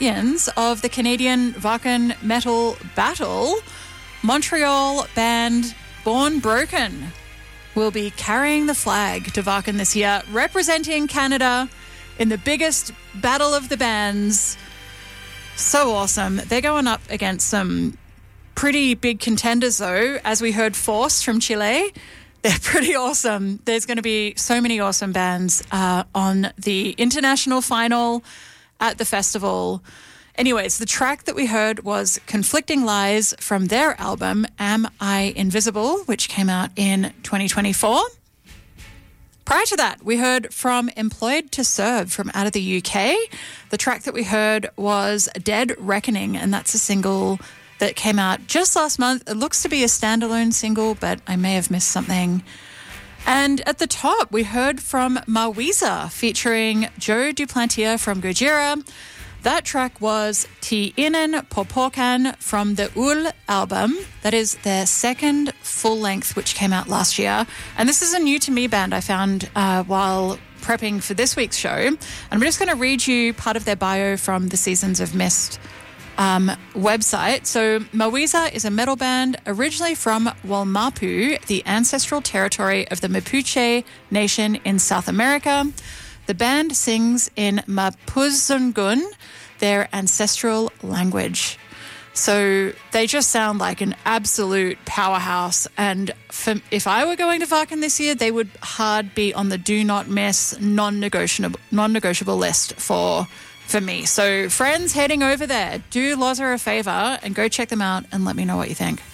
champions of the Canadian Wacken Metal Battle, Montreal band Born Broken will be carrying the flag to Wacken this year, representing Canada in the biggest battle of the bands. So awesome. They're going up against some pretty big contenders, though. As we heard, Force from Chile. They're pretty awesome. There's going to be so many awesome bands on the international final at the festival. Anyways, the track that we heard was Conflicting Lies from their album Am I Invisible, which came out in 2024. Prior to that, we heard from Employed to Serve from out of the UK. The track that we heard was Dead Reckoning, and that's a single that came out just last month. It looks to be a standalone single, but I may have missed something. And at the top, we heard from Mawiza featuring Joe Duplantier from Gojira. That track was Ti Inen Popokan from the Ul album. That is their second full length, which came out last year. And this is a new to me band I found while prepping for this week's show. And I'm just going to read you part of their bio from the Seasons of Mist website. So Mawiza is a metal band originally from Walmapu, the ancestral territory of the Mapuche Nation in South America. The band sings in Mapuzungun, their ancestral language. So they just sound like an absolute powerhouse. And if I were going to Wacken this year, they would hard be on the do not miss non-negotiable list for me. So friends heading over there, do Loza a favor and go check them out and let me know what you think.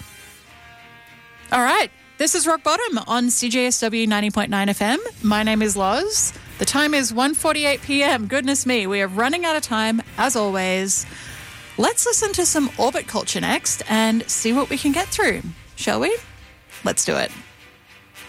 All right. This is Rock Bottom on CJSW 90.9 FM. My name is Loz. The time is 1:48 p.m. Goodness me, we are running out of time, as always. Let's listen to some Orbit Culture next and see what we can get through, shall we? Let's do it.